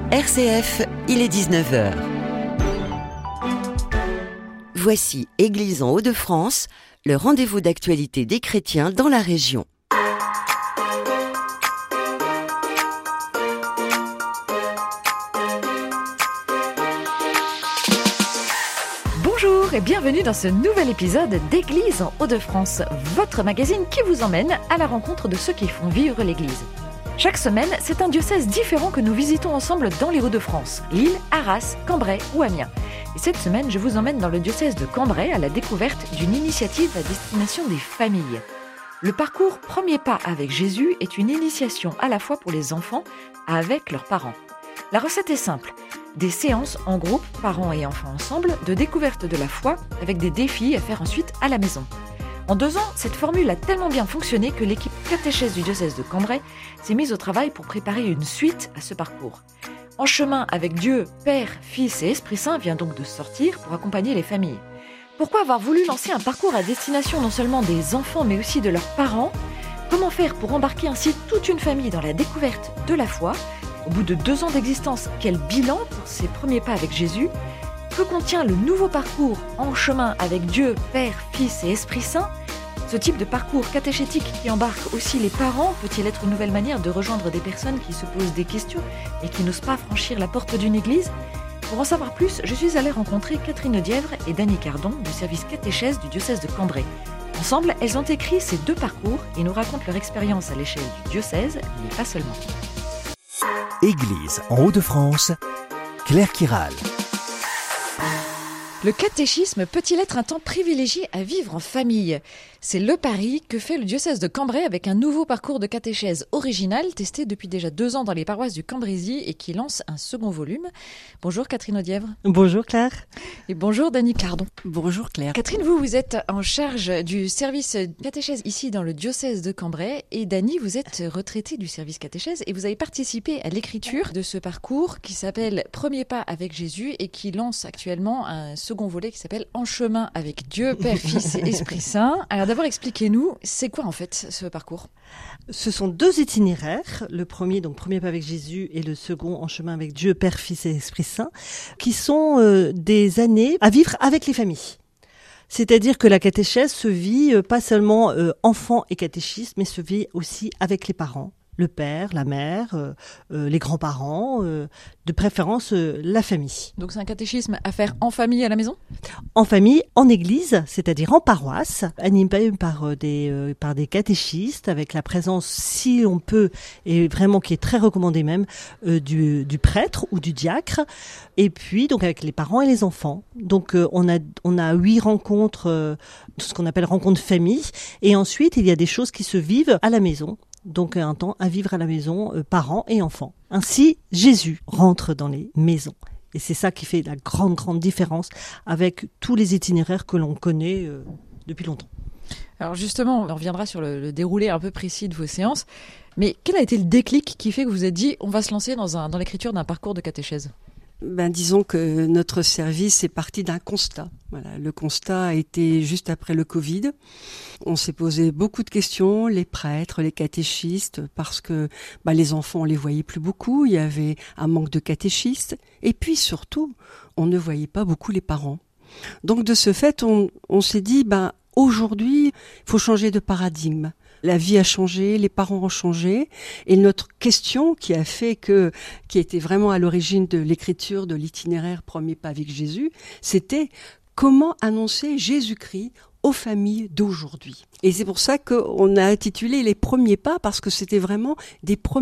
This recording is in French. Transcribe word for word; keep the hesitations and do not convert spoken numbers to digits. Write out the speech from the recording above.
R C F, il est dix-neuf heures. Voici Église en Hauts-de-France, le rendez-vous d'actualité des chrétiens dans la région. Bonjour et bienvenue dans ce nouvel épisode d'Église en Hauts-de-France, votre magazine qui vous emmène à la rencontre de ceux qui font vivre l'Église. Chaque semaine, c'est un diocèse différent que nous visitons ensemble dans les Hauts-de-France, Lille, Arras, Cambrai ou Amiens. Et cette semaine, je vous emmène dans le diocèse de Cambrai à la découverte d'une initiative à destination des familles. Le parcours Premier pas avec Jésus est une initiation à la fois pour les enfants avec leurs parents. La recette est simple, des séances en groupe, parents et enfants ensemble, de découverte de la foi avec des défis à faire ensuite à la maison. En deux ans, cette formule a tellement bien fonctionné que l'équipe catéchèse du diocèse de Cambrai s'est mise au travail pour préparer une suite à ce parcours. En chemin avec Dieu, Père, Fils et Esprit Saint vient donc de sortir pour accompagner les familles. Pourquoi avoir voulu lancer un parcours à destination non seulement des enfants mais aussi de leurs parents ? Comment faire pour embarquer ainsi toute une famille dans la découverte de la foi ? Au bout de deux ans d'existence, quel bilan pour ces premiers pas avec Jésus ? Que contient le nouveau parcours En chemin avec Dieu, Père, Fils et Esprit Saint ? Ce type de parcours catéchétique qui embarque aussi les parents peut-il être une nouvelle manière de rejoindre des personnes qui se posent des questions et qui n'osent pas franchir la porte d'une église ? Pour en savoir plus, je suis allée rencontrer Catherine Audièvre et Dany Cardon du service catéchèse du diocèse de Cambrai. Ensemble, elles ont écrit ces deux parcours et nous racontent leur expérience à l'échelle du diocèse, mais pas seulement. Église en Hauts-de-France, Claire Kiral. Le catéchisme peut-il être un temps privilégié à vivre en famille ? C'est le pari que fait le diocèse de Cambrai avec un nouveau parcours de catéchèse original testé depuis déjà deux ans dans les paroisses du Cambrésis et qui lance un second volume. Bonjour Catherine Audièvre. Bonjour Claire. Et bonjour Dany Cardon. Bonjour Claire. Catherine, vous, vous êtes en charge du service catéchèse ici dans le diocèse de Cambrai et Dany, vous êtes retraitée du service catéchèse et vous avez participé à l'écriture de ce parcours qui s'appelle Premier pas avec Jésus et qui lance actuellement un second volet qui s'appelle En chemin avec Dieu, Père, Fils et Esprit Saint. Alors d'abord, expliquez-nous, c'est quoi en fait ce parcours ? Ce sont deux itinéraires, le premier, donc Premier pas avec Jésus, et le second, En chemin avec Dieu, Père, Fils et Esprit Saint, qui sont euh, des années à vivre avec les familles. C'est-à-dire que la catéchèse se vit euh, pas seulement euh, enfant et catéchisme, mais se vit aussi avec les parents. Le père, la mère, euh, euh, les grands-parents, euh, de préférence euh, la famille. Donc c'est un catéchisme à faire en famille à la maison ? En famille, en église, c'est-à-dire en paroisse, animé par euh, des euh, par des catéchistes, avec la présence, si on peut, et vraiment qui est très recommandé même, euh, du, du prêtre ou du diacre, et puis donc avec les parents et les enfants. Donc euh, on a on a huit rencontres, euh, ce qu'on appelle rencontres famille, et ensuite il y a des choses qui se vivent à la maison. Donc un temps à vivre à la maison, euh, parents et enfants. Ainsi, Jésus rentre dans les maisons. Et c'est ça qui fait la grande, grande différence avec tous les itinéraires que l'on connaît euh, depuis longtemps. Alors justement, on reviendra sur le, le déroulé un peu précis de vos séances. Mais quel a été le déclic qui fait que vous vous êtes dit on va se lancer dans, un, dans l'écriture d'un parcours de catéchèse ? Ben, disons que notre service est parti d'un constat. Voilà, le constat a été juste après le Covid. On s'est posé beaucoup de questions, les prêtres, les catéchistes, parce que ben, les enfants, on les voyait plus beaucoup. Il y avait un manque de catéchistes. Et puis surtout, on ne voyait pas beaucoup les parents. Donc de ce fait, on, on s'est dit, ben, aujourd'hui, il faut changer de paradigme. La vie a changé, les parents ont changé, et notre question qui a fait que, qui était vraiment à l'origine de l'écriture de l'itinéraire Premier pas avec Jésus, c'était comment annoncer Jésus-Christ aux familles d'aujourd'hui. Et c'est pour ça qu'on a intitulé les premiers pas, parce que c'était vraiment des premiers